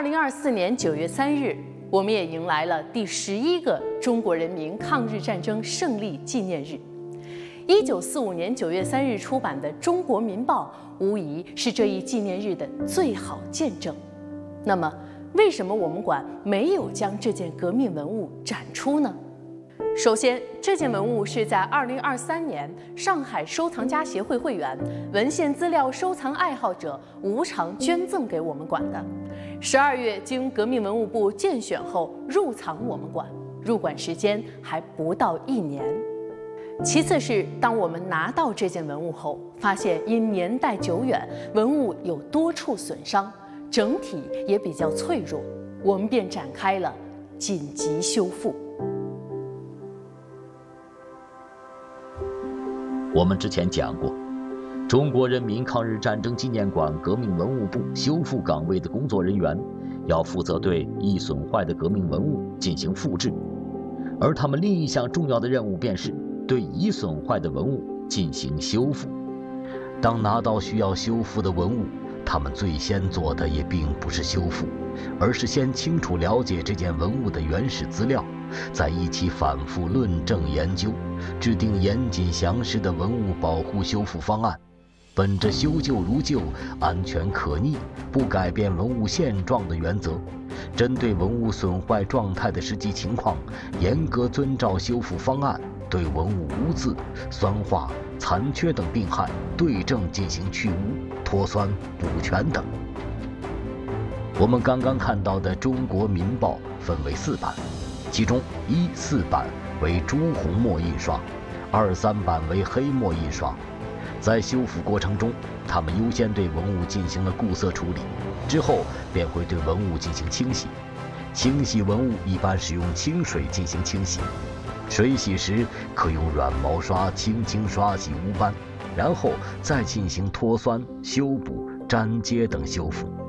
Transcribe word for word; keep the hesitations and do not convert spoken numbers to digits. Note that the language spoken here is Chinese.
二零二四年九月三日，我们也迎来了第十一个中国人民抗日战争胜利纪念日。一九四五年九月三日出版的《中国民报》无疑是这一纪念日的最好见证。那么，为什么我们馆没有将这件革命文物展出呢？首先，这件文物是在二零二三年上海收藏家协会会员、文献资料收藏爱好者无偿捐赠给我们馆的。十二月经革命文物部荐选后入藏我们馆，入馆时间还不到一年。其次是，当我们拿到这件文物后，发现因年代久远，文物有多处损伤，整体也比较脆弱，我们便展开了紧急修复。 我们之前讲过，中国人民抗日战争纪念馆革命文物部修复岗位的工作人员要负责对易损坏的革命文物进行复制，而他们另一项重要的任务便是对已损坏的文物进行修复。当拿到需要修复的文物，他们最先做的也并不是修复，而是先清楚了解这件文物的原始资料，再一起反复论证研究，制定严谨详实的文物保护修复方案，本着修旧如旧、安全可逆、不改变文物现状的原则，针对文物损坏状态的实际情况，严格遵照修复方案，对文物污渍、酸化、残缺等病害对症进行去污、脱酸、补全等。我们刚刚看到的《中国民报》分为四版，其中一四版为朱红墨印刷，二三版为黑墨印刷。在修复过程中，他们优先对文物进行了固色处理，之后便会对文物进行清洗。清洗文物一般使用清水进行清洗，水洗时可用软毛刷轻轻刷洗污斑，然后再进行脱酸、修补、粘接等修复。